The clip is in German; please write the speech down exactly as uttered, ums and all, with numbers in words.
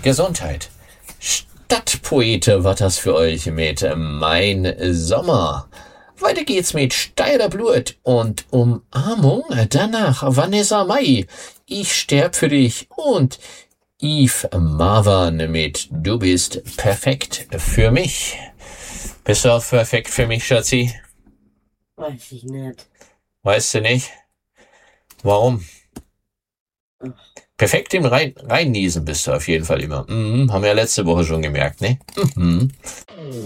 Gesundheit. Stadtpoete, was das für euch mit Mein Sommer. Weiter geht's mit Steiler Blut und Umarmung. Danach Vanessa Mai. Ich sterb für dich und Yves Marwan mit Du bist perfekt für mich. Bist du auch perfekt für mich, Schatzi? Weiß ich nicht. Weißt du nicht? Warum? Perfekt im Rein Reinniesen bist du auf jeden Fall immer. Mhm, haben wir ja letzte Woche schon gemerkt, ne? Mhm.